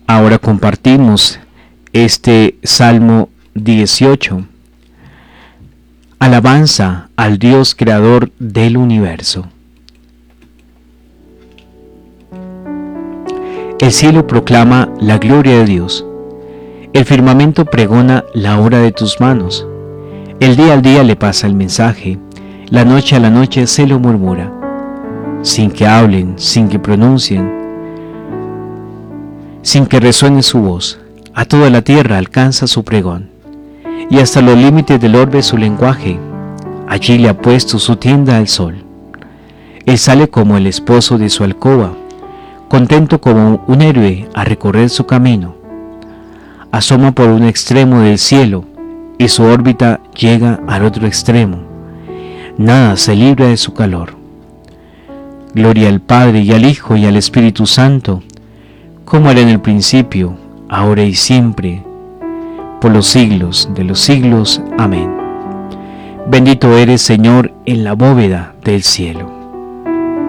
Ahora compartimos este Salmo 18. Alabanza al Dios creador del universo. El cielo proclama la gloria de Dios. El firmamento pregona la obra de tus manos. El día al día le pasa el mensaje, la noche a la noche se lo murmura. Sin que hablen, sin que pronuncien, sin que resuene su voz, a toda la tierra alcanza su pregón, y hasta los límites del orbe su lenguaje. Allí le ha puesto su tienda al sol. Él sale como el esposo de su alcoba, contento como un héroe a recorrer su camino. Asoma por un extremo del cielo, y su órbita llega al otro extremo. Nada se libra de su calor. Gloria al Padre y al Hijo y al Espíritu Santo, como era en el principio, ahora y siempre, por los siglos de los siglos. Amén. Bendito eres, Señor, en la bóveda del cielo.